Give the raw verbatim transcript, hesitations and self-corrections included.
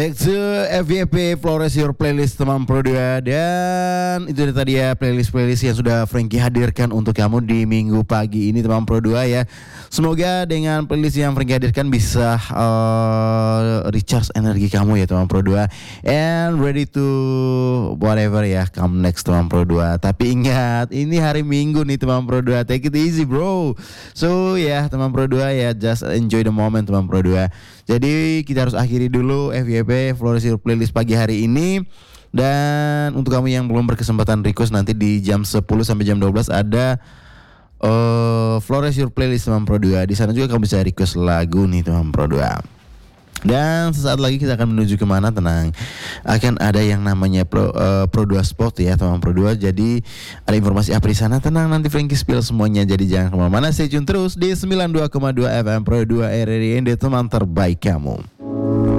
Back to F Y P Flores Your Playlist teman Pro dua. Dan itu dia tadi ya playlist-playlist yang sudah Frankie hadirkan untuk kamu di minggu pagi ini teman Pro dua ya. Semoga dengan playlist yang Frankie hadirkan bisa uh, recharge energi kamu ya teman Pro dua. And ready to whatever ya come next teman Pro dua. Tapi ingat ini hari Minggu nih teman Pro dua. Take it easy bro. So ya teman Pro dua ya, just enjoy the moment teman Pro dua. Jadi kita harus akhiri dulu F Y P Flores Your Playlist pagi hari ini. Dan untuk kamu yang belum berkesempatan request, nanti di jam sepuluh sampai jam dua belas ada uh, Flores Your Playlist teman Pro dua. Di sana juga kamu bisa request lagu nih teman Pro dua. Dan sesaat lagi kita akan menuju kemana, tenang, akan ada yang namanya Pro, uh, Pro dua Spot ya teman Pro dua. Jadi ada informasi apa di sana, tenang, nanti Frankie spill semuanya. Jadi jangan kemana-mana, stay tune terus di sembilan puluh dua koma dua F M Pro dua R R I teman terbaik kamu.